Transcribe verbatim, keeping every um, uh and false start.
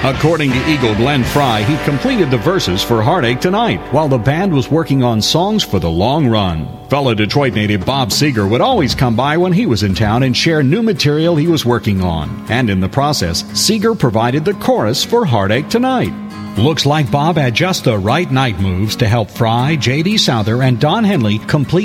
According to Eagle Glenn Fry, he completed the verses for Heartache Tonight while the band was working on songs for the long run. Fellow Detroit native Bob Seger would always come by when he was in town and share new material he was working on. And in the process, Seger provided the chorus for Heartache Tonight. Looks like Bob had just the right night moves to help Fry, J D. Souther, and Don Henley complete